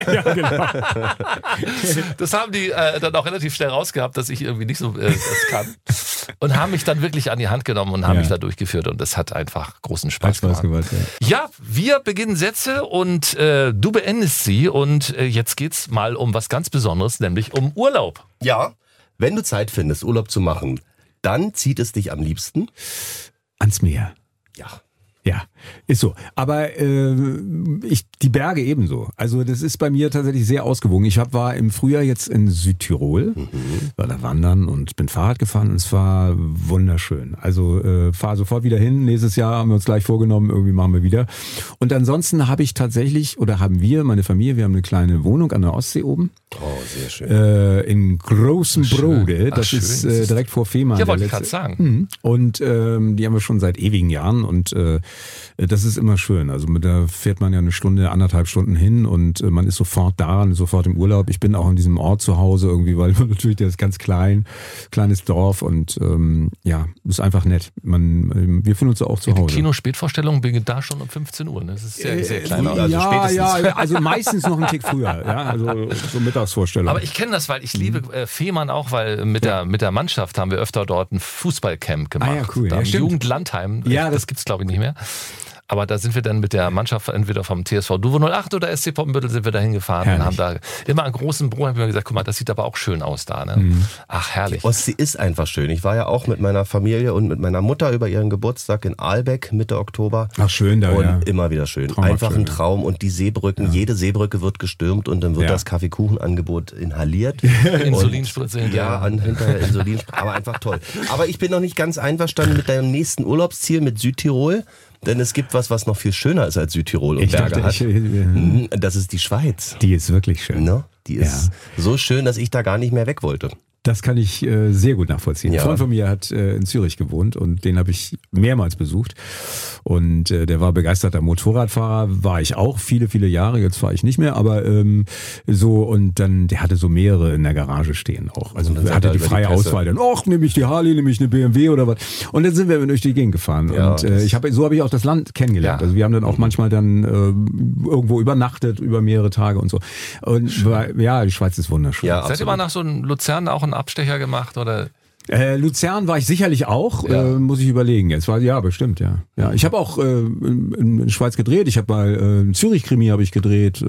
Ja, genau. Das haben die dann auch relativ schnell rausgehabt, dass ich irgendwie nicht so das kann. Und haben mich dann wirklich an die Hand genommen und haben mich da durchgeführt. Und das hat einfach großen Spaß gemacht. Ja, wir beginnen Sätze und du beendest sie. Und jetzt geht's mal um was ganz Besonderes, nämlich um Urlaub. Ja, wenn du Zeit findest, Urlaub zu machen, dann zieht es dich am liebsten ans Meer. Ja. Ja, ist so. Aber die Berge ebenso. Also das ist bei mir tatsächlich sehr ausgewogen. Ich war im Frühjahr jetzt in Südtirol, war da wandern und bin Fahrrad gefahren und es war wunderschön. Also fahre sofort wieder hin. Nächstes Jahr haben wir uns gleich vorgenommen, irgendwie machen wir wieder. Und ansonsten haben wir, meine Familie, wir haben eine kleine Wohnung an der Ostsee oben. Oh, sehr schön. In Großenbrode. Das ist direkt vor Fehmarn. Ja, wollte ich gerade sagen. Und die haben wir schon seit ewigen Jahren und das ist immer schön. Also da fährt man ja eine Stunde, 1,5 Stunden hin und man ist sofort da, sofort im Urlaub. Ich bin auch in diesem Ort zu Hause irgendwie, weil natürlich der ist ganz kleines Dorf und ist einfach nett. Wir fühlen uns auch zu Hause. Die Kino-Spätvorstellung beginnt da schon um 15 Uhr. Das ist sehr, sehr klein. Also meistens noch einen Tick früher. Ja, also so Mittagsvorstellung. Aber ich kenne das, weil ich liebe Fehmarn auch, weil mit der Mannschaft haben wir öfter dort ein Fußballcamp gemacht. Ah ja, cool. Da im Jugendlandheim. Ja, das gibt's glaube ich nicht mehr. Aber da sind wir dann mit der Mannschaft entweder vom TSV Duvo 08 oder SC Poppenbüttel sind wir da hingefahren und haben da immer einen großen Brunnen, haben wir gesagt, guck mal, das sieht aber auch schön aus da. Ne? Ach, herrlich. Die Ostsee ist einfach schön. Ich war ja auch mit meiner Familie und mit meiner Mutter über ihren Geburtstag in Ahlbeck Mitte Oktober. Ach, schön da, und immer wieder schön. Einfach ein Traum. Und die Seebrücken, jede Seebrücke wird gestürmt und dann wird das Kaffeekuchenangebot inhaliert. Insulinspritze hinterher. Ja, hinterher Insulinspritze. Aber einfach toll. Aber ich bin noch nicht ganz einverstanden mit deinem nächsten Urlaubsziel, mit Südtirol. Denn es gibt was noch viel schöner ist als Südtirol und Berge hat. Das ist die Schweiz. Die ist wirklich schön. No? Die ist so schön, dass ich da gar nicht mehr weg wollte. Das kann ich sehr gut nachvollziehen. Ja. Ein Freund von mir hat in Zürich gewohnt und den habe ich mehrmals besucht. Und der war begeisterter Motorradfahrer, war ich auch viele, viele Jahre, jetzt fahre ich nicht mehr, aber und dann, der hatte so mehrere in der Garage stehen auch. Also er hatte die freie Auswahl, dann, nehme ich die Harley, nehme ich eine BMW oder was. Und dann sind wir durch die Gegend gefahren. Ja, und so habe ich auch das Land kennengelernt. Ja. Also wir haben dann auch manchmal dann irgendwo übernachtet, über mehrere Tage und so. Und die Schweiz ist wunderschön. Ja, seid ihr mal nach so einem Luzern auch einen Abstecher gemacht oder? Luzern war ich sicherlich auch, muss ich überlegen jetzt. Bestimmt, ja. Ich habe auch in Schweiz gedreht, ich habe mal Zürich-Krimi habe ich gedreht,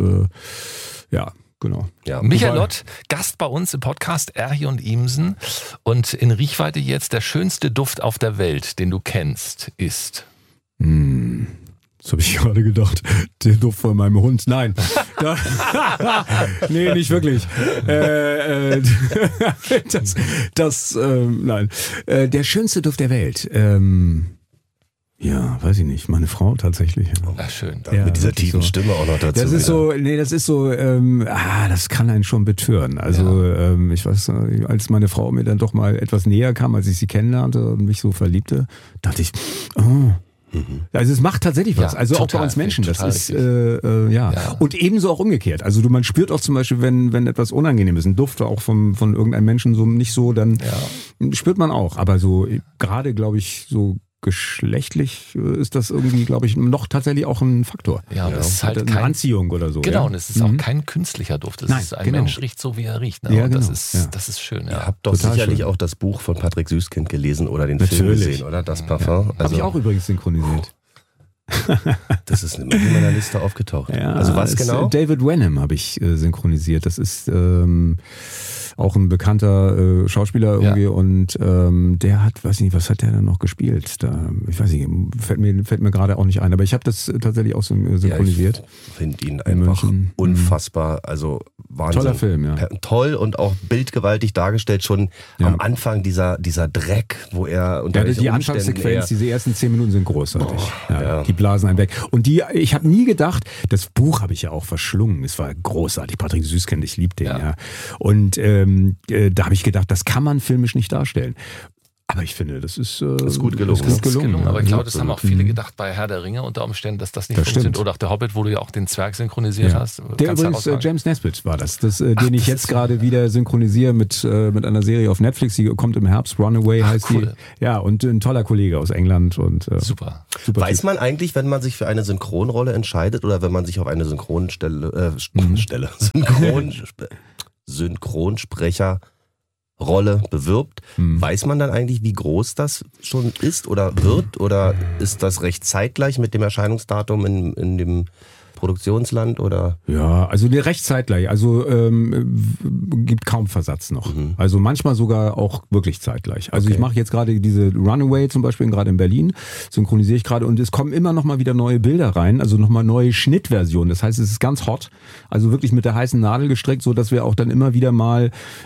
genau. Ja. Michael Lott, Gast bei uns im Podcast Erhi und Imsen und in Riechweite jetzt der schönste Duft auf der Welt, den du kennst, ist? Das habe ich gerade gedacht. Der Duft von meinem Hund. Nein. Nee, nicht wirklich. Nein. Der schönste Duft der Welt. Weiß ich nicht. Meine Frau tatsächlich. Ach, schön. Ja, mit dieser tiefen Stimme auch noch dazu. Das ist so, das kann einen schon betören. Also, ich weiß, als meine Frau mir dann doch mal etwas näher kam, als ich sie kennenlernte und mich so verliebte, dachte ich, Also es macht tatsächlich was. Also total, auch bei uns Menschen. Das ist Und ebenso auch umgekehrt. Also man spürt auch zum Beispiel, wenn etwas unangenehm ist, ein Duft auch von irgendeinem Menschen so nicht so, dann spürt man auch. Aber so gerade, glaube ich, so geschlechtlich ist das irgendwie, glaube ich, noch tatsächlich auch ein Faktor. Ja, und es ist halt eine Anziehung oder so. Genau, und es ist auch kein künstlicher Duft. Ein Mensch riecht so, wie er riecht. Ne? Ja, und genau. das ist schön. Ja. Ihr habt doch sicherlich auch das Buch von Patrick Süßkind gelesen oder den Film gesehen, oder? Das Parfum. Ja. Habe ich auch übrigens synchronisiert. Das ist in meiner Liste aufgetaucht. Ja, also was genau? David Wenham habe ich synchronisiert. Das ist auch ein bekannter Schauspieler irgendwie und der hat, weiß ich nicht, was hat der dann noch gespielt? Ich weiß nicht, fällt mir gerade auch nicht ein, aber ich habe das tatsächlich auch synchronisiert. Ja, ich finde ihn einfach unfassbar, also Wahnsinn. Toller Film, ja. Toll und auch bildgewaltig dargestellt, schon am Anfang dieser Dreck, wo er unter die Anfangssequenz, diese ersten 10 Minuten sind großartig. Die blasen einen weg. Und ich habe nie gedacht, das Buch habe ich ja auch verschlungen, es war großartig, Patrick Süßkind, ich liebe den, Und da habe ich gedacht, das kann man filmisch nicht darstellen. Aber ich finde, das ist gut gelungen. Das ist gelungen. Aber ich glaube, das haben auch viele gedacht bei Herr der Ringe unter Umständen, dass das nicht funktioniert. Oder auch der Hobbit, wo du ja auch den Zwerg synchronisiert hast. Der übrigens James Nesbitt war das den ich jetzt gerade wieder synchronisiere mit einer Serie auf Netflix, die kommt im Herbst, Runaway heißt cool. Die. Ja, und ein toller Kollege aus England. Und super. Weiß man eigentlich, wenn man sich für eine Synchronrolle entscheidet oder wenn man sich auf eine Synchronsprecherrolle bewirbt, weiß man dann eigentlich, wie groß das schon ist oder wird? Oder ist das recht zeitgleich mit dem Erscheinungsdatum in dem Produktionsland oder? Ja, also recht zeitgleich. Also gibt kaum Versatz noch. Also manchmal sogar auch wirklich zeitgleich. Also ich mache jetzt gerade diese Runaway zum Beispiel gerade in Berlin, synchronisiere ich gerade und es kommen immer noch mal wieder neue Bilder rein, also noch mal neue Schnittversionen. Das heißt, es ist ganz hot, also wirklich mit der heißen Nadel gestrickt, so dass wir auch dann immer wieder mal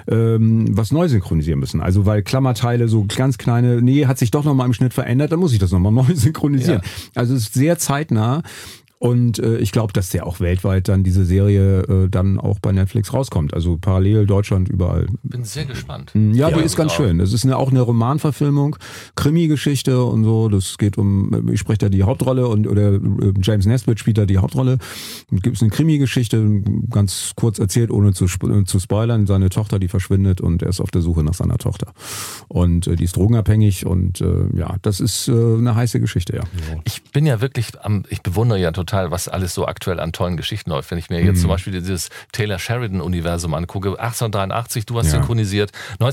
was neu synchronisieren müssen. Also weil Klammerteile so ganz kleine, hat sich doch noch mal im Schnitt verändert, dann muss ich das noch mal neu synchronisieren. Ja. Also es ist sehr zeitnah. Und ich glaube, dass der auch weltweit dann diese Serie dann auch bei Netflix rauskommt. Also parallel Deutschland überall. Bin sehr gespannt. Ja, die ist ganz schön. Das ist auch eine Romanverfilmung, Krimi-Geschichte und so. Das geht ich spreche da die Hauptrolle oder James Nesbitt spielt da die Hauptrolle. Gibt es eine Krimi-Geschichte, ganz kurz erzählt, ohne zu spoilern. Seine Tochter, die verschwindet und er ist auf der Suche nach seiner Tochter. Und die ist drogenabhängig und das ist eine heiße Geschichte, ja. Ich bin ja wirklich ich bewundere ja total, was alles so aktuell an tollen Geschichten läuft. Wenn ich mir jetzt zum Beispiel dieses Taylor Sheridan-Universum angucke, 1883, du hast synchronisiert,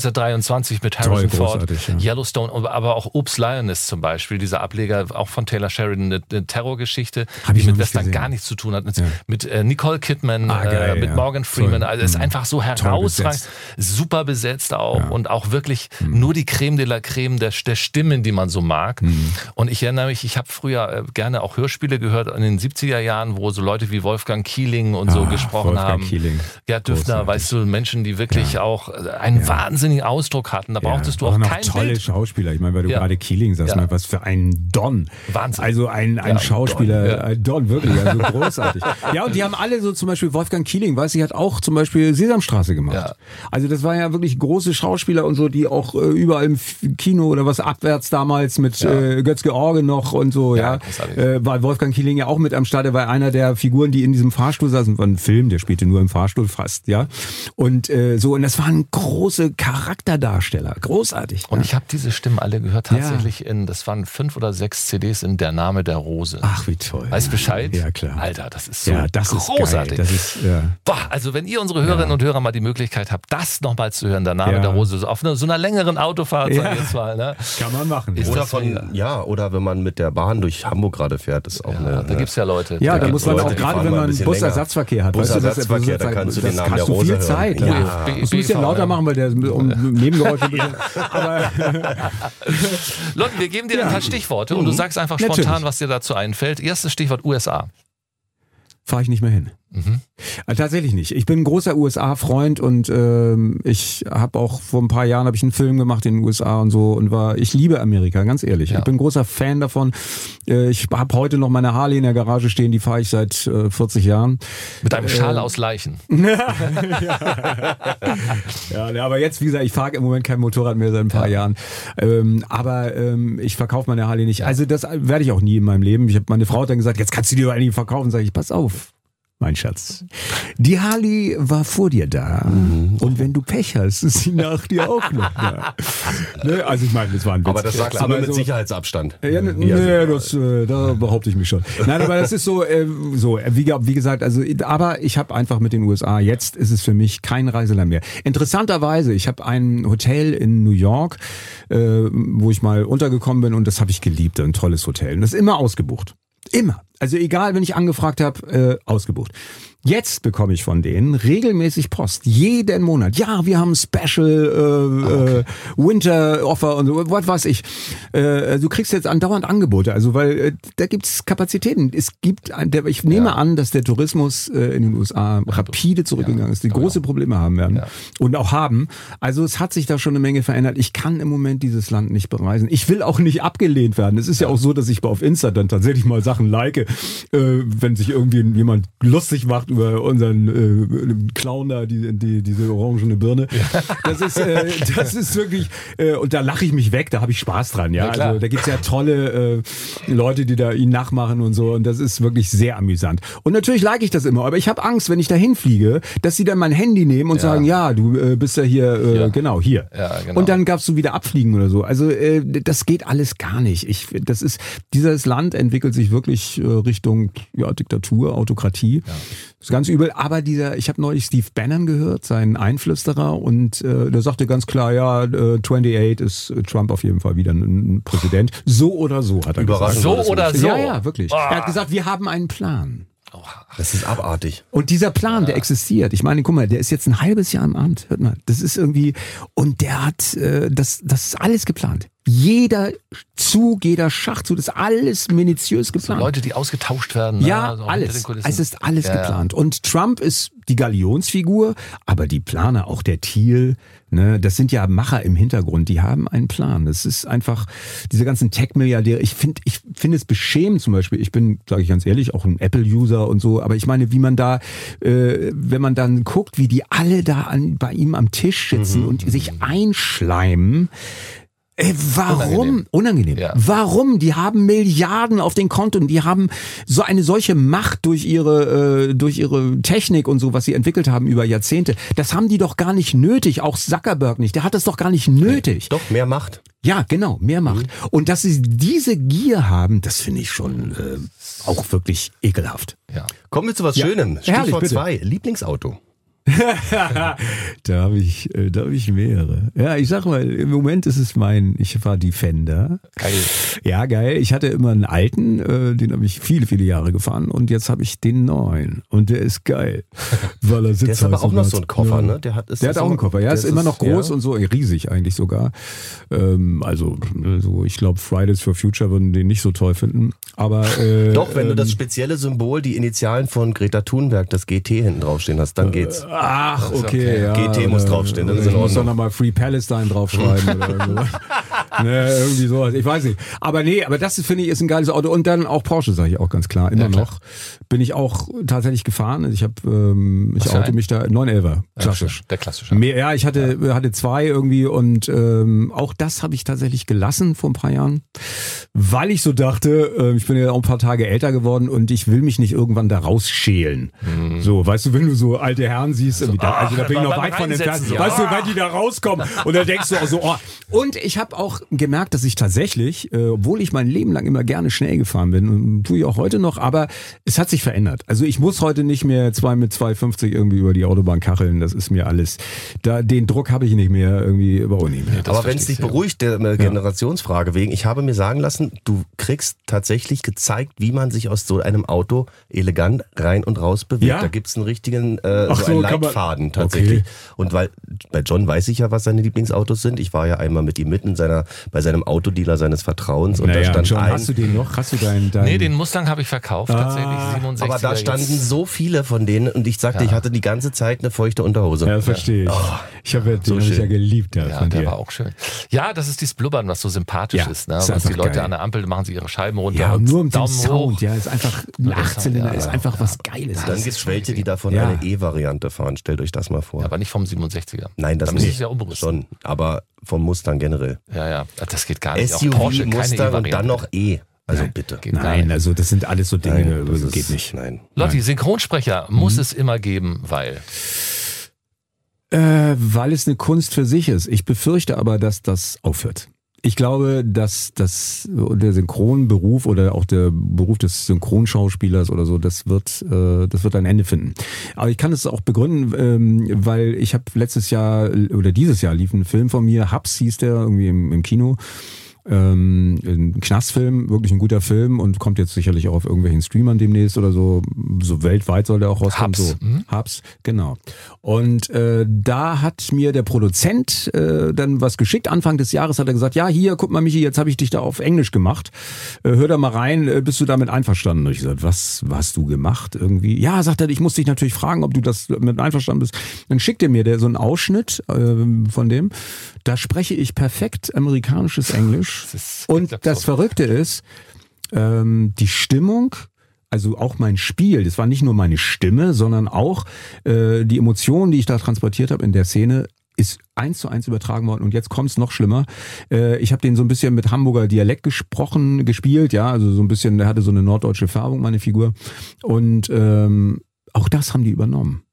1923 mit Harrison Ford, Yellowstone, aber auch Oops Lioness zum Beispiel, dieser Ableger auch von Taylor Sheridan, eine Terrorgeschichte, die mit Western gar nichts zu tun hat, mit Nicole Kidman, mit Morgan Freeman, also es ist einfach so herausragend, super besetzt auch und auch wirklich nur die Creme de la Creme der Stimmen, die man so mag. Und ich erinnere mich, ich habe früher gerne auch Hörspiele gehört in den 70er Jahren, wo so Leute wie Wolfgang Kieling und so gesprochen haben. Gerd Düffner, weißt du, Menschen, die wirklich auch einen wahnsinnigen Ausdruck hatten. Da brauchtest du auch kein tolle Bild. Schauspieler. Ich meine, weil du gerade Kieling sagst, was für ein Don. Wahnsinn. Also ein Schauspieler, ein Don, wirklich, also großartig. Ja, und die haben alle so zum Beispiel Wolfgang Kieling, weiß ich, hat auch zum Beispiel Sesamstraße gemacht. Ja. Also das war ja wirklich große Schauspieler und so, die auch überall im Kino oder was abwärts damals mit Götz-George noch und so, war Wolfgang Kieling ja auch mit am Start. Er war einer der Figuren, die in diesem Fahrstuhl saßen. War ein Film, der spielte nur im Fahrstuhl fast, ja. Und und das waren große Charakterdarsteller. Großartig. Und ich habe diese Stimmen alle gehört, tatsächlich das waren 5 oder 6 CDs in Der Name der Rose. Ach, wie toll. Weißt du Bescheid? Ja, klar. Alter, das ist so großartig. Das ist, also wenn ihr unsere Hörerinnen und Hörer mal die Möglichkeit habt, das nochmal zu hören, Der Name der Rose, auf so einer längeren Autofahrt, sag ich jetzt mal. Ne? Kann man machen. Oder wenn man mit der Bahn durch Hamburg gerade fährt, ist auch da gibt's ja Leute. Ja, da muss man auch gerade, wenn man Busersatzverkehr hat. Busersatzverkehr, da kannst du den Namen der Rose viel Zeit. hören. Ja. Du musst ein bisschen lauter machen, weil der Nebengeräusche ein bisschen... Aber Lotten, wir geben dir ein paar Stichworte und du sagst einfach spontan, was dir dazu einfällt. Erstes Stichwort USA. Fahre ich nicht mehr hin. Tatsächlich nicht. Ich bin ein großer USA-Freund und ich habe auch vor ein paar Jahren einen Film gemacht in den USA und so und ich liebe Amerika, ganz ehrlich. Ja. Ich bin ein großer Fan davon. Ich habe heute noch meine Harley in der Garage stehen, die fahre ich seit 40 Jahren. Mit einem Schal aus Leichen. Aber jetzt, wie gesagt, ich fahre im Moment kein Motorrad mehr seit ein paar Jahren. Aber ich verkaufe meine Harley nicht. Also das werde ich auch nie in meinem Leben. Meine Frau hat dann gesagt, jetzt kannst du die doch eigentlich verkaufen. Sag ich, pass auf. Mein Schatz. Die Harley war vor dir da. Und wenn du Pech hast, ist sie nach dir auch noch da. Ne? Also ich meine, das war ein Witz. Aber das sagst du nur mit Sicherheitsabstand. Da behaupte ich mich schon. Nein, aber das ist so wie gesagt, aber ich habe einfach mit den USA, jetzt ist es für mich kein Reiseland mehr. Interessanterweise, ich habe ein Hotel in New York, wo ich mal untergekommen bin und das habe ich geliebt, ein tolles Hotel. Und das ist immer ausgebucht. Immer. Also egal, wenn ich angefragt habe, ausgebucht. Jetzt bekomme ich von denen regelmäßig Post. Jeden Monat. Ja, wir haben Special Winter Offer und so, was weiß ich. Du kriegst jetzt andauernd Angebote. Also weil da gibt's Kapazitäten. Ich nehme an, dass der Tourismus in den USA rapide zurückgegangen ist, die große Probleme haben werden und auch haben. Also es hat sich da schon eine Menge verändert. Ich kann im Moment dieses Land nicht bereisen. Ich will auch nicht abgelehnt werden. Es ist ja auch so, dass ich auf Insta dann tatsächlich mal Sachen like wenn sich irgendwie jemand lustig macht über unseren Clown da, diese orangene Birne. Das ist wirklich, und da lache ich mich weg, da habe ich Spaß dran. Ja, also da gibt's ja tolle Leute, die da ihn nachmachen und so, und das ist wirklich sehr amüsant. Und natürlich like ich das immer, aber ich habe Angst, wenn ich da hinfliege, dass sie dann mein Handy nehmen und sagen, ja, du bist ja hier, genau, hier. Ja, genau. Und dann gab's so wieder abfliegen oder so. Also das geht alles gar nicht. Dieses Land entwickelt sich wirklich Richtung Diktatur, Autokratie. Ja. Das ist ganz übel. Aber ich habe neulich Steve Bannon gehört, seinen Einflüsterer, und der sagte ganz klar, 28 ist Trump auf jeden Fall wieder ein Präsident. So oder so, hat er gesagt. So oder so? Ja, wirklich. Er hat gesagt, wir haben einen Plan. Das ist abartig. Und dieser Plan, der existiert. Ich meine, guck mal, der ist jetzt ein halbes Jahr im Amt. Hört mal, das ist irgendwie, und der hat das ist alles geplant. Jeder Zug, jeder Schachzug, das ist alles minutiös geplant. So Leute, die ausgetauscht werden. Ja, also alles. Es ist alles geplant. Und Trump ist die Galionsfigur, aber die Planer, auch der Thiel, ne, das sind ja Macher im Hintergrund, die haben einen Plan. Das ist einfach, diese ganzen Tech-Milliardäre, ich finde es beschämend zum Beispiel. Ich bin, sage ich ganz ehrlich, auch ein Apple-User und so, aber ich meine, wie man da, wenn man dann guckt, wie die alle da bei ihm am Tisch sitzen und sich einschleimen. Warum? Unangenehm. Ja. Warum? Die haben Milliarden auf den Konten, die haben solche Macht durch ihre Technik und so, was sie entwickelt haben über Jahrzehnte. Das haben die doch gar nicht nötig, auch Zuckerberg nicht. Der hat das doch gar nicht nötig. Doch, mehr Macht. Ja, genau, mehr Macht. Und dass sie diese Gier haben, das finde ich schon auch wirklich ekelhaft. Ja. Kommen wir zu was Schönem. Stichwort 2, Lieblingsauto. Da habe ich mehrere. Ja, ich sag mal, im Moment ist es ich war Defender. Geil. Ja, geil. Ich hatte immer einen alten, den habe ich viele, viele Jahre gefahren, und jetzt habe ich den neuen, und der ist geil. Weil er sitzt. Der ist aber auch noch so ein Koffer, ne? Der hat auch einen Koffer, ja, ist immer noch groß und so, riesig eigentlich sogar. Also ich glaube, Fridays for Future würden den nicht so toll finden. Aber doch, wenn du das spezielle Symbol, die Initialen von Greta Thunberg, das GT hinten draufstehen hast, dann geht's. Ach, okay. Ja, GT muss draufstehen. Ich muss doch nochmal Free Palestine draufschreiben oder irgendwas. Ne, irgendwie sowas. Ich weiß nicht. Aber das finde ich ist ein geiles Auto. Und dann auch Porsche, sage ich auch ganz klar. Immer noch. Bin ich auch tatsächlich gefahren. Ich oute mich da 911er. Klassisch. Der klassische. Ich hatte 2 irgendwie, und auch das habe ich tatsächlich gelassen vor ein paar Jahren. Weil ich so dachte, ich bin ja auch ein paar Tage älter geworden und ich will mich nicht irgendwann da rausschälen. So, weißt du, wenn du so alte Herren siehst, da bin ich noch weit von entfernt. So. Weißt du, wenn die da rauskommen, und da denkst du auch so, Und ich habe auch gemerkt, dass ich tatsächlich, obwohl ich mein Leben lang immer gerne schnell gefahren bin, und tue ich auch heute noch, aber es hat sich verändert. Also ich muss heute nicht mehr mit 250 irgendwie über die Autobahn kacheln. Das ist mir alles, den Druck habe ich nicht mehr, irgendwie überhaupt nicht mehr. Aber wenn es dich beruhigt, der Generationsfrage wegen, ich habe mir sagen lassen, du kriegst tatsächlich gezeigt, wie man sich aus so einem Auto elegant rein und raus bewegt. Ja? Da gibt es einen richtigen einen Leitfaden tatsächlich. Okay. Und weil bei John weiß ich ja, was seine Lieblingsautos sind. Ich war ja einmal mit ihm mitten bei seinem Autodealer seines Vertrauens, und da stand John, hast du den noch? Hast du deinen? Nee, den Mustang habe ich verkauft, tatsächlich, 67er. Aber da standen so viele von denen, und ich sagte, ich hatte die ganze Zeit eine feuchte Unterhose. Ja, verstehe ich. Ich habe den ja geliebt. Der war auch schön. Ja, das ist dieses Blubbern, was so sympathisch ist. Ne? Was die Leute geil. An der Ampel machen sie ihre Scheiben runter. Ja, und nur mit dem Sound. Ja, ist einfach ein 18er, ist einfach was Geiles. Und dann gibt es welche, die davon eine E-Variante fahren. Stellt euch das mal vor. Ja, aber nicht vom 67er. Nein, das nicht. Ja schon, aber vom Mustang generell. Ja, das geht gar nicht. SUV, auch Porsche, Mustang und dann noch E. Also bitte. Nein, also das sind alles so Dinge, geht nicht. Nein. Lotti, Synchronsprecher muss es immer geben, weil es eine Kunst für sich ist. Ich befürchte aber, dass das aufhört. Ich glaube, dass der Synchronberuf oder auch der Beruf des Synchronschauspielers oder so, das wird ein Ende finden. Aber ich kann es auch begründen, weil ich habe letztes Jahr oder dieses Jahr lief ein Film von mir, Hubs hieß der, irgendwie im Kino. Ein Knastfilm, wirklich ein guter Film, und kommt jetzt sicherlich auch auf irgendwelchen Streamern demnächst oder so. So weltweit soll der auch rauskommen. Hubs. So, Hubs, genau. Und da hat mir der Produzent dann was geschickt. Anfang des Jahres hat er gesagt, ja, hier, guck mal Michi, jetzt habe ich dich da auf Englisch gemacht. Hör da mal rein, bist du damit einverstanden? Und ich gesagt, was hast du gemacht irgendwie? Ja, sagt er, ich muss dich natürlich fragen, ob du das mit einverstanden bist. Dann schickt er mir so einen Ausschnitt von dem. Da spreche ich perfekt amerikanisches Englisch. Und das Verrückte ist, die Stimmung, also auch mein Spiel, das war nicht nur meine Stimme, sondern auch die Emotionen, die ich da transportiert habe in der Szene, ist 1:1 übertragen worden. Und jetzt kommt's noch schlimmer. Ich habe den so ein bisschen mit Hamburger Dialekt gespielt, ja, also so ein bisschen, der hatte so eine norddeutsche Färbung, meine Figur. Und auch das haben die übernommen.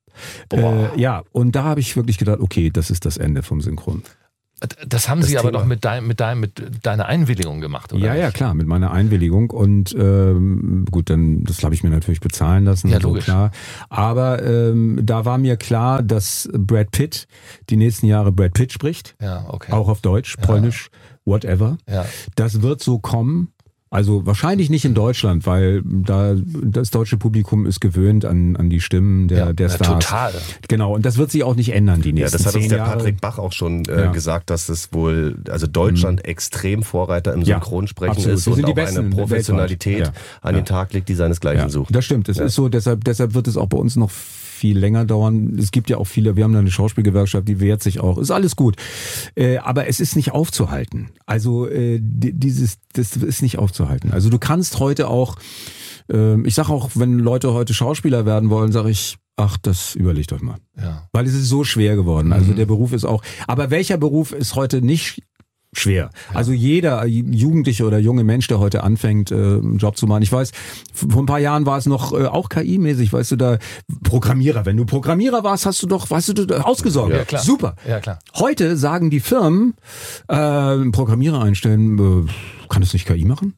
Ja, und da habe ich wirklich gedacht, okay, das ist das Ende vom Synchron. Das haben Sie aber doch mit deiner Einwilligung gemacht, oder? Ja, klar, mit meiner Einwilligung. Und gut, dann das habe ich mir natürlich bezahlen lassen. Ja, logisch. So, klar. Aber da war mir klar, dass Brad Pitt die nächsten Jahre Brad Pitt spricht. Ja, okay. Auch auf Deutsch, Polnisch, whatever. Ja. Das wird so kommen. Also wahrscheinlich nicht in Deutschland, weil da das deutsche Publikum ist gewöhnt an die Stimmen der Stars. Total. Genau, und das wird sich auch nicht ändern die nächsten 10 Jahre. Ja, das hat uns der Patrick Bach auch schon gesagt, dass es wohl, also Deutschland extrem Vorreiter im Synchronsprechen ist und auch eine Professionalität an den Tag legt, die seinesgleichen sucht. Das stimmt, es ist so, deshalb wird es auch bei uns noch viel länger dauern. Es gibt ja auch viele, wir haben da eine Schauspielgewerkschaft, die wehrt sich auch. Ist alles gut. Aber es ist nicht aufzuhalten. Also das ist nicht aufzuhalten. Also du kannst heute auch, ich sage auch, wenn Leute heute Schauspieler werden wollen, sage ich, ach, das überlegt euch mal. Ja. Weil es ist so schwer geworden. Also der Beruf ist auch, aber welcher Beruf ist heute nicht schwer. Also jeder Jugendliche oder junge Mensch, der heute anfängt, einen Job zu machen. Ich weiß, vor ein paar Jahren war es noch auch KI-mäßig, weißt du, da Programmierer. Wenn du Programmierer warst, hast du doch, weißt du, ausgesorgt. Ja, klar. Super. Ja, klar. Heute sagen die Firmen, Programmierer einstellen, kann es nicht KI machen?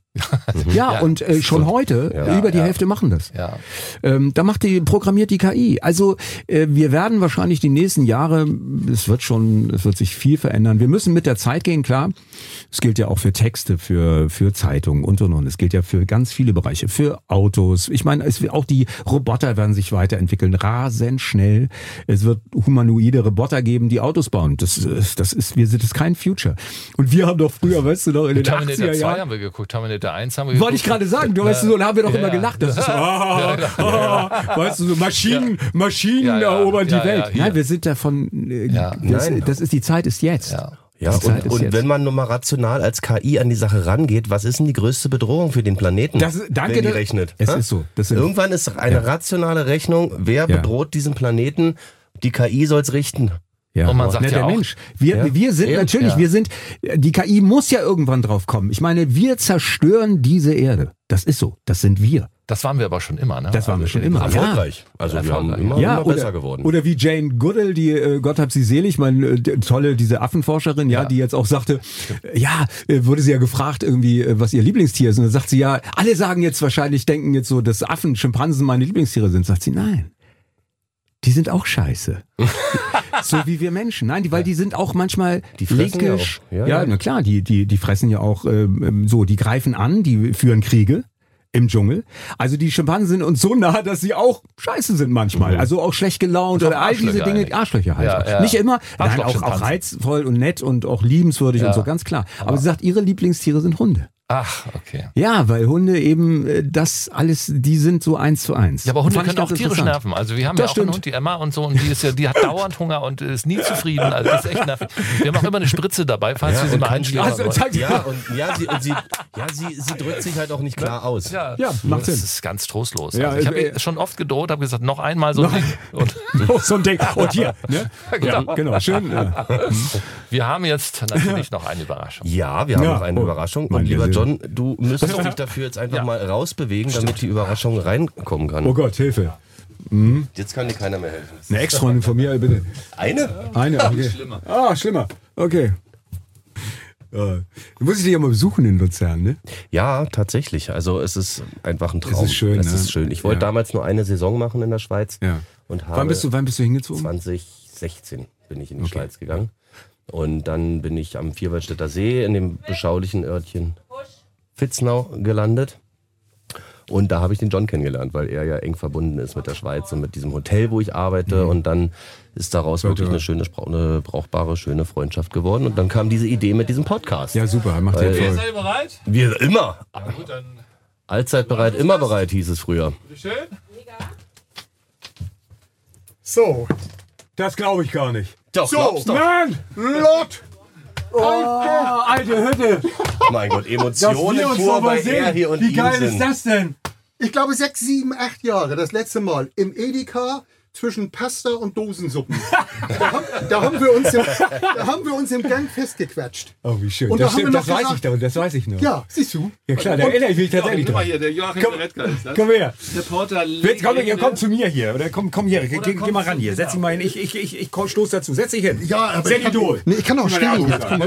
Und schon heute, über die Hälfte machen das. Ja. Da programmiert die KI. Also wir werden wahrscheinlich die nächsten Jahre, es wird sich viel verändern. Wir müssen mit der Zeit gehen, klar. Es gilt ja auch für Texte, für Zeitungen und. Es gilt ja für ganz viele Bereiche, für Autos. Ich meine, auch die Roboter werden sich weiterentwickeln, rasend schnell. Es wird humanoide Roboter geben, die Autos bauen. Das ist kein Future. Und wir haben doch früher, weißt du noch, in den 80er Jahren haben wir geguckt, Terminator 1 haben wir geguckt. Wollte ich gerade sagen, du weißt, so haben wir doch immer gelacht. Das ist so, weißt du, so Maschinen erobern die Welt. Nein, wir sind davon, das ist die Zeit ist jetzt. Ja, und wenn man nur mal rational als KI an die Sache rangeht, was ist denn die größte Bedrohung für den Planeten? Danke, wenn die rechnet? Es ist so. Irgendwann ist eine rationale Rechnung, wer bedroht diesen Planeten? Die KI soll's richten. Ja. Und man sagt der Mensch. Wir sind natürlich, die KI muss ja irgendwann drauf kommen. Ich meine, wir zerstören diese Erde. Das ist so. Das sind wir. Das waren wir aber schon immer, ne? Das waren wir schon immer. Erfolgreich. Also wir haben immer besser geworden. Oder wie Jane Goodall, die, Gott hab sie selig, diese Affenforscherin, die jetzt auch sagte, wurde sie ja gefragt irgendwie, was ihr Lieblingstier ist. Und dann sagt sie, alle sagen jetzt wahrscheinlich, denken jetzt so, dass Affen, Schimpansen meine Lieblingstiere sind. Sagt sie, nein. Die sind auch scheiße. So wie wir Menschen. Nein, weil die sind auch manchmal linkisch. Ja, na klar, die fressen ja auch die greifen an, die führen Kriege im Dschungel. Also die Schimpansen sind uns so nah, dass sie auch scheiße sind manchmal. Also auch schlecht gelaunt oder all diese Dinge, Arschlöcher halt. Ja. Nicht immer, nein, auch reizvoll und nett und auch liebenswürdig und so, ganz klar. Aber sie sagt, ihre Lieblingstiere sind Hunde. Ach, okay. Ja, weil Hunde eben das alles, die sind so 1:1. Ja, aber Hunde können auch tierisch nerven. Also wir haben ja auch einen Hund, die Emma und so, und die hat dauernd Hunger und ist nie zufrieden. Also das ist echt nervig. Wir haben auch immer eine Spritze dabei, falls wir sie mal einschlägern wollen. Sie drückt sich halt auch nicht klar aus. Ja, macht Sinn. Das ist ganz trostlos. Also ich habe ihr schon oft gedroht, habe gesagt, noch einmal so ein Ding. Und so ein Ding. Und hier. Ne? Genau. Schön. Ja. Wir haben jetzt natürlich noch eine Überraschung. Ja, wir haben noch eine Überraschung. Und lieber John, du müsstest dich dafür jetzt einfach mal rausbewegen, damit die Überraschung reinkommen kann. Oh Gott, Hilfe. Jetzt kann dir keiner mehr helfen. Eine Ex-Freundin von mir, bitte. Eine, okay. Schlimmer. Okay. Du musst dich ja mal besuchen in Luzern, ne? Ja, tatsächlich. Also es ist einfach ein Traum. Es ist schön. Es ist schön. Ich wollte damals nur eine Saison machen in der Schweiz. Ja. Und wann bist du hingezogen? 2016 bin ich in die Schweiz gegangen. Und dann bin ich am Vierwaldstätter See in dem beschaulichen Örtchen Vitznau gelandet. Und da habe ich den John kennengelernt, weil er ja eng verbunden ist mit der Schweiz und mit diesem Hotel, wo ich arbeite. Und dann ist daraus wirklich eine brauchbare, schöne Freundschaft geworden. Und dann kam diese Idee mit diesem Podcast. Ja, super. Macht ihr Seid ihr bereit? Wir immer. Ja, gut, dann allzeit bereit, immer bereit, hieß es früher. Bitte schön. So, das glaube ich gar nicht. Doch, so, nein, Lot! Oh, alte Hütte! Mein Gott, Emotionen pur bei er hier und Wie geil ist das denn? Ich glaube 6, 7, 8 Jahre, das letzte Mal im Edeka zwischen Pasta und Dosensuppen. Da haben wir uns im Gang festgequetscht. Oh, wie schön. Und das weiß ich noch. Ja, siehst du? Ja klar, da erinnere ich mich tatsächlich dran. Hier, der Joachim Retka ist das. Komm her. Reporter. Jetzt komm zu mir hier. Oder komm hier. Geh mal ran hier. Setz dich mal hin. Ich stoß dazu. Setz dich hin. Ja, aber Idol. Nee, ich kann auch stehen.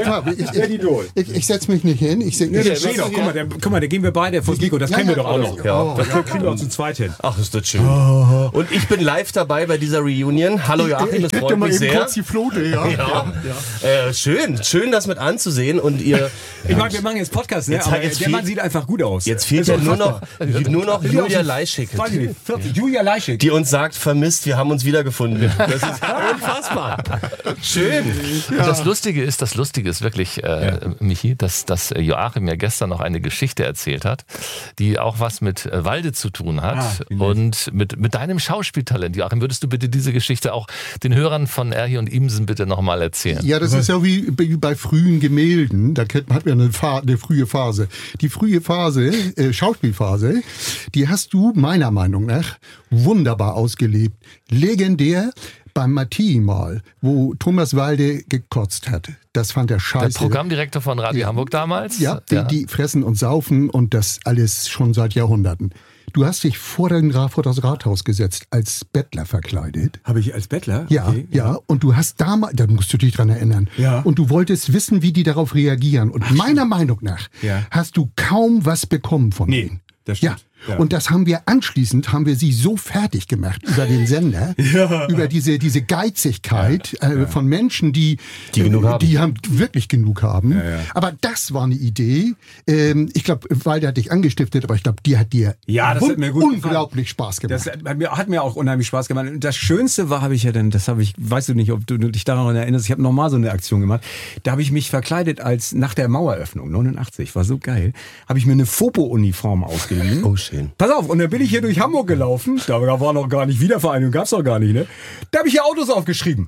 Ich setz mich nicht hin. Guck mal, da gehen wir beide vors Mikro. Das kennen wir doch auch noch. Ja. Das kriegen wir auch zu zweit hin. Ach, ist das schön. Und ich bin live dabei bei dieser Reunion. Hallo Joachim, das freut mich sehr. Kurz die Flote, Schön, das mit anzusehen. Und ihr. Ich meine, wir machen jetzt Podcast, ne? Aber der Mann sieht einfach gut aus. Jetzt fehlt ja nur noch Julia Leischig. Julia Leischig. Die uns sagt, vermisst, wir haben uns wiedergefunden. Das ist unfassbar. Schön. Ja. Das Lustige ist wirklich, Michi, dass Joachim mir gestern noch eine Geschichte erzählt hat, die auch was mit Walde zu tun hat und mit deinem Schauspieltalent. Joachim, würdest du bitte diese Geschichte auch den Hörern von Erhi und Imsen bitte nochmal erzählen? Ja, das ist ja wie bei frühen Gemälden. Da hat man eine frühe Phase. Die frühe Phase, Schauspielphase, die hast du meiner Meinung nach wunderbar ausgelebt. Legendär beim Martini-Mal, wo Thomas Walde gekotzt hat. Das fand er scheiße. Der Programmdirektor von Radio Hamburg damals? Ja, die fressen und saufen und das alles schon seit Jahrhunderten. Du hast dich vor das Rathaus gesetzt, als Bettler verkleidet. Habe ich als Bettler? Ja, okay. Ja. Und du hast damals, da musst du dich dran erinnern. Ja. Und du wolltest wissen, wie die darauf reagieren. Und meiner Meinung nach hast du kaum was bekommen von denen. Das stimmt. Ja. Und das haben wir sie so fertig gemacht über den Sender, über diese Geizigkeit von Menschen, die wirklich genug haben. Ja. Aber das war eine Idee. Ich glaube, Walde hat dich angestiftet, aber ich glaube, die hat dir unglaublich Spaß gemacht. Das hat mir auch unheimlich Spaß gemacht. Und das Schönste war, weißt du nicht, ob du dich daran erinnerst, ich habe nochmal so eine Aktion gemacht. Da habe ich mich verkleidet als nach der Maueröffnung, 89, war so geil, habe ich mir eine Fopo-Uniform ausgeliehen. Oh, schön. Pass auf, und dann bin ich hier durch Hamburg gelaufen. Da war noch gar nicht Wiedervereinigung, gab's noch gar nicht, ne? Da habe ich hier Autos aufgeschrieben.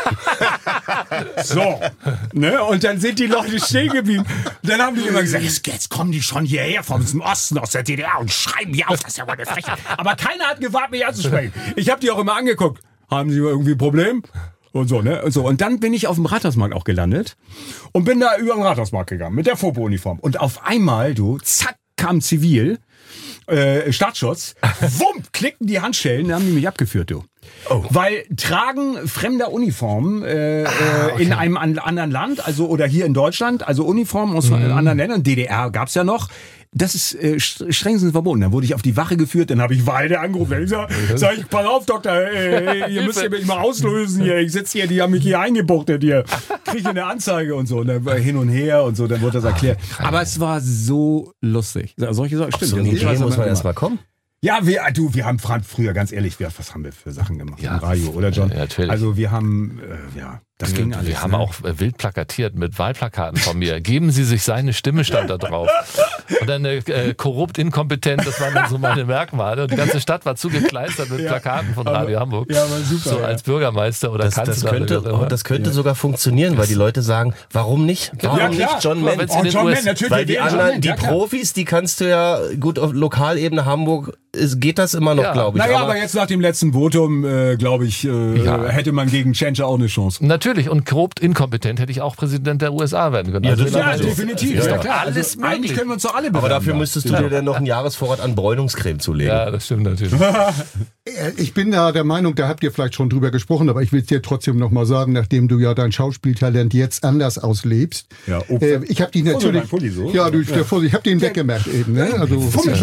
So. Ne? Und dann sind die Leute stehen geblieben. Und dann haben die immer gesagt, jetzt kommen die schon hierher vom Osten aus der DDR und schreiben hier auf, das ist ja mal eine Frechheit. Aber keiner hat gewagt, mich anzusprechen. Ich habe die auch immer angeguckt. Haben sie irgendwie ein Problem? Und so, ne? Und dann bin ich auf dem Rathausmarkt auch gelandet und bin da über den Rathausmarkt gegangen mit der Fopo-Uniform. Und auf einmal, zack, kam Zivil. Staatsschutz, wump, klickten die Handschellen, dann haben die mich abgeführt, du. Oh. Weil Tragen fremder Uniformen in einem anderen Land, also oder hier in Deutschland, also Uniformen aus anderen Ländern, DDR gab's ja noch, das ist strengstens verboten. Dann wurde ich auf die Wache geführt, dann habe ich Walde angerufen. Ich sag ich, pass auf, Doktor, ihr müsst mich mal auslösen hier. Ich sitze hier, die haben mich hier eingebuchtet hier. Kriege eine Anzeige und so. Und dann war hin und her und so, dann wurde das erklärt. Aber es war so lustig. Solche Sachen, stimmt. So eine Idee muss man erst mal kommen. Ja, wir haben früher, ganz ehrlich, was haben wir für Sachen gemacht im Radio, oder John? Ja, natürlich. Also wir haben, das ging alles. Wir haben auch wild plakatiert mit Wahlplakaten von mir. Geben Sie sich seine Stimme, stand da drauf. Und dann korrupt, inkompetent, das waren dann so meine Merkmale. Und die ganze Stadt war zugekleistert mit Plakaten von Radio Hamburg. Ja, war super. So als Bürgermeister oder Kanzler. Das könnte sogar funktionieren, weil die Leute sagen, warum nicht? Warum nicht John Mann? John Mann, natürlich. Weil die anderen, die Profis, die kannst du ja gut auf Lokalebene Hamburg, geht das immer noch, glaube ich. Naja, aber jetzt nach dem letzten Votum, glaube ich, hätte man gegen Tschentscher auch eine Chance. Natürlich, und korrupt inkompetent hätte ich auch Präsident der USA werden können. Ja, definitiv, ist ja klar. Alles möglich. Eigentlich können wir uns doch alle bewerben. Aber dafür müsstest du dir dann noch einen Jahresvorrat an Bräunungscreme zulegen. Ja, das stimmt natürlich. Ich bin da der Meinung, da habt ihr vielleicht schon drüber gesprochen, aber ich will es dir trotzdem noch mal sagen, nachdem du ja dein Schauspieltalent jetzt anders auslebst. Ja, ich habe dich natürlich... Ich habe den weggemacht eben. Ne? Also,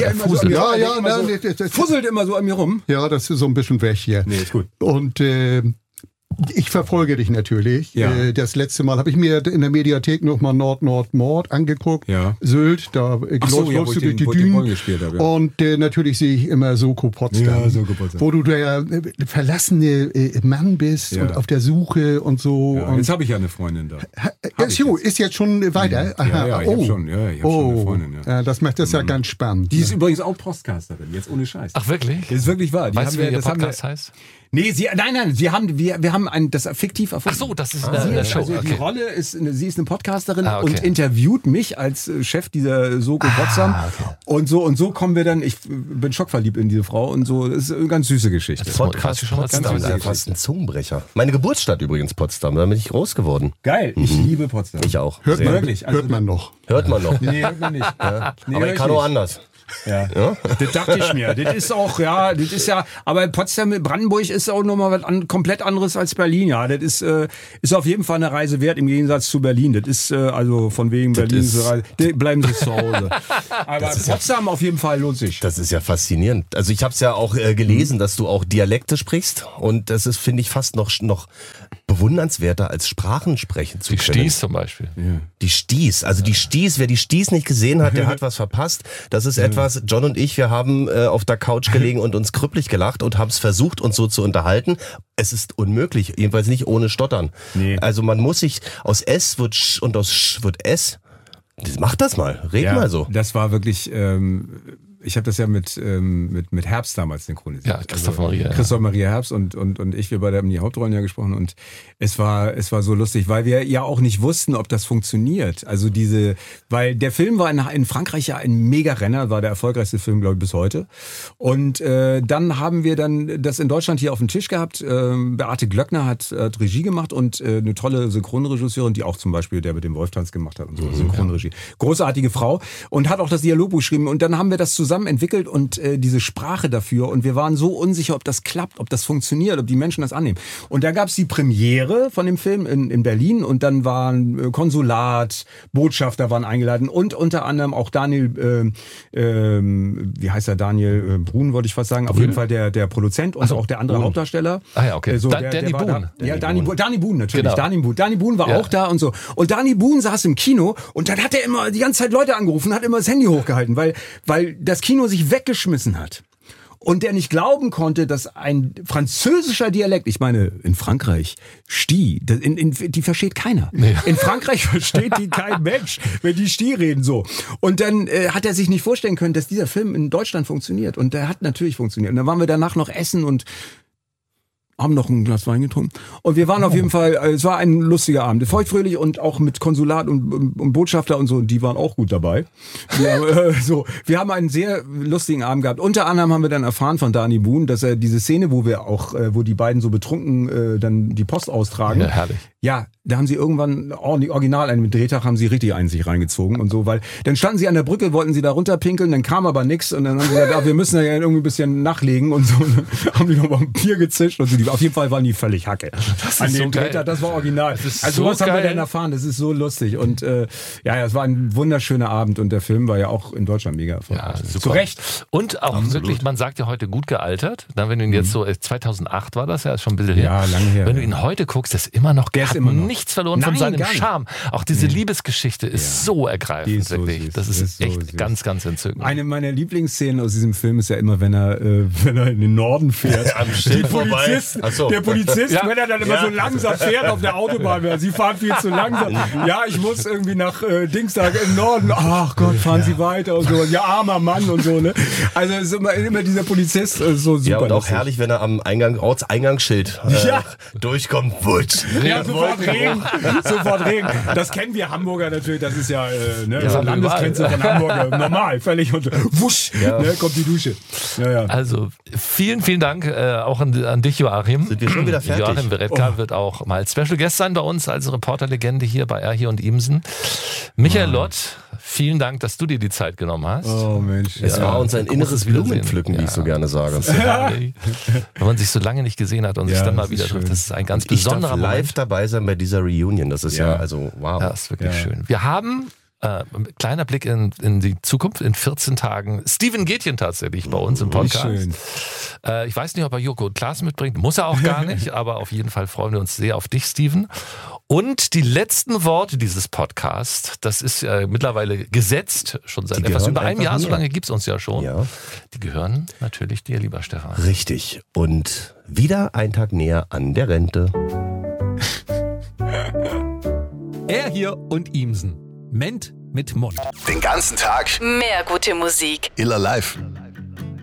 fusselt immer so an mir rum. Ja, das ist so ein bisschen weg hier. Nee, ist gut. Und ich verfolge dich natürlich. Ja. Das letzte Mal habe ich mir in der Mediathek nochmal Nord angeguckt. Ja. Sylt, da läufst du durch die Dünen. Und natürlich sehe ich immer Soko Potsdam. Ja, Soko Potsdam. Wo du der verlassene Mann bist und auf der Suche und so. Ja, und jetzt habe ich ja eine Freundin da. Ist jetzt schon weiter? Aha. Ja, ich habe schon eine Freundin. Ja. Das macht das ja ganz spannend. Die ist übrigens auch Podcasterin, jetzt ohne Scheiß. Ach wirklich? Das ist wirklich wahr. Weißt du, wie ihr Podcast heißt? Nee, wir haben das fiktiv erfunden. Ach so, das ist eine Show. Also die Rolle ist, sie ist eine Podcasterin und interviewt mich als Chef dieser Soko Potsdam. Okay. Und so kommen wir dann, ich bin schockverliebt in diese Frau und so, das ist eine ganz süße Geschichte. Das Podcast Potsdam ist ja fast ein Zungenbrecher. Meine Geburtsstadt übrigens Potsdam, da bin ich groß geworden. Geil, ich liebe Potsdam. Ich auch. Hört man noch. Hört man noch. Nee, hört man nicht. Ja. Nee, aber ich kann auch anders. Ja. Das dachte ich mir. Das ist auch, aber Potsdam, Brandenburg ist auch nochmal was komplett anderes als Berlin, ja. Das ist auf jeden Fall eine Reise wert im Gegensatz zu Berlin. Das ist, also von wegen Berlin, bleiben Sie zu Hause. Aber Potsdam auf jeden Fall lohnt sich. Das ist ja faszinierend. Also ich habe es ja auch gelesen, dass du auch Dialekte sprichst und das ist, finde ich, fast noch bewundernswerter als Sprachen sprechen zu können. Die Stieß zum Beispiel. Ja. Die Stieß, also die Stieß, wer die Stieß nicht gesehen hat, der hat was verpasst. Das ist etwas, John und ich, wir haben auf der Couch gelegen und uns krüppelig gelacht und haben es versucht, uns so zu unterhalten. Es ist unmöglich, jedenfalls nicht ohne Stottern. Nee. Also man muss sich, aus S wird Sch und aus Sch wird S. Mach das mal, red mal so. Das war wirklich... ich habe das ja mit Herbst damals synchronisiert. Ja, Christoph Maria Herbst und ich, wir beide haben die Hauptrollen ja gesprochen und es war so lustig, weil wir ja auch nicht wussten, ob das funktioniert. Also weil der Film war in Frankreich ja ein Mega-Renner, war der erfolgreichste Film, glaube ich, bis heute. Und dann haben wir das in Deutschland hier auf dem Tisch gehabt. Beate Glöckner hat Regie gemacht und eine tolle Synchronregisseurin, die auch zum Beispiel der mit dem Wolftanz gemacht hat und so, Synchronregie. Großartige Frau und hat auch das Dialogbuch geschrieben und dann haben wir das zusammen entwickelt und diese Sprache dafür und wir waren so unsicher, ob das klappt, ob das funktioniert, ob die Menschen das annehmen. Und da gab es die Premiere von dem Film in Berlin und dann waren Konsulat, Botschafter waren eingeladen und unter anderem auch Daniel, wie heißt er, Daniel Brun, wollte ich fast sagen, auf jeden Fall der Produzent und auch der andere Hauptdarsteller. Ah ja, okay. Danny Boon. Ja, Danny Boon natürlich. Genau. Danny Boon war auch da und so. Und Danny Boon saß im Kino und dann hat er immer die ganze Zeit Leute angerufen, hat immer das Handy hochgehalten, weil das Kino sich weggeschmissen hat. Und der nicht glauben konnte, dass ein französischer Dialekt, ich meine, in Frankreich, Sti, die versteht keiner. Nee. In Frankreich versteht die kein Mensch, wenn die Sti reden so. Und dann hat er sich nicht vorstellen können, dass dieser Film in Deutschland funktioniert. Und der hat natürlich funktioniert. Und dann waren wir danach noch essen und haben noch ein Glas Wein getrunken. Und wir waren auf jeden Fall, es war ein lustiger Abend. Feuchtfröhlich und auch mit Konsulat und Botschafter und so, die waren auch gut dabei. Wir haben einen sehr lustigen Abend gehabt. Unter anderem haben wir dann erfahren von Danny Boon, dass er diese Szene, wo die beiden so betrunken dann die Post austragen. Ja, herrlich. Ja, da haben sie irgendwann original einen Drehtag haben sie richtig einen sich reingezogen und so, weil dann standen sie an der Brücke, wollten sie da runterpinkeln, dann kam aber nix und dann haben sie gesagt, wir müssen ja irgendwie ein bisschen nachlegen und so. Und dann haben die noch mal ein Bier gezischt und so. Auf jeden Fall waren die völlig Hacke. Das an dem so Drehtag, das war original. Also was haben wir denn erfahren? Das ist so lustig und es war ein wunderschöner Abend und der Film war ja auch in Deutschland mega erfolgreich. Ja, super. Zu Recht. Und auch wirklich, man sagt ja heute gut gealtert. Dann, wenn du ihn jetzt so 2008 war das ja ist schon ein bisschen her. Ja, lange her. Wenn du ihn heute guckst, ist immer noch nichts verloren von seinem Charme. Auch diese Liebesgeschichte ist so ergreifend, wirklich. Das ist echt ganz, ganz entzückend. Eine meiner Lieblingsszenen aus diesem Film ist ja immer, wenn er in den Norden fährt. Am Schild vorbei. Der Polizist, wenn er dann immer so langsam fährt auf der Autobahn, sie fahren viel zu langsam. Ja, ich muss irgendwie nach Dienstag im Norden. Ach Gott, fahren Sie weiter und so. Ja, armer Mann und so, ne? Also es ist immer dieser Polizist so super. Ja, und auch herrlich, wenn er am Ortseingangsschild durchkommt. Wutsch. Ja, sofort Regen. Das kennen wir Hamburger natürlich. Das ist ja Landesgrenze von Hamburg. Normal, völlig. Und wusch, kommt die Dusche. Ja. Also vielen, vielen Dank auch an dich, Joachim. Sind wir schon wieder fertig? Joachim Beretka wird auch mal Special Guest sein bei uns als Reporterlegende hier bei R hier und Imsen. Michael Lott, vielen Dank, dass du dir die Zeit genommen hast. Oh Mensch. Es war uns ein inneres Blumenpflücken, wie ich so gerne sage. Wenn man sich so lange nicht gesehen hat und sich dann mal wieder trifft, das ist ein ganz besonderer Moment. Ich darf live dabei sein bei dieser Reunion. Das ist also wow. Ja, das ist wirklich schön. Wir haben kleiner Blick in die Zukunft. In 14 Tagen Steven Gätjen tatsächlich bei uns im Podcast. Schön. Ich weiß nicht, ob er Joko und Klaas mitbringt. Muss er auch gar nicht. Aber auf jeden Fall freuen wir uns sehr auf dich, Steven. Und die letzten Worte dieses Podcasts, das ist mittlerweile gesetzt, schon seit etwas über einem Jahr, so lange gibt es uns ja schon. Ja. Die gehören natürlich dir, lieber Stefan. Richtig. Und wieder ein Tag näher an der Rente. Er hier und Imsen. Ment mit Mund. Den ganzen Tag mehr gute Musik. Iller live.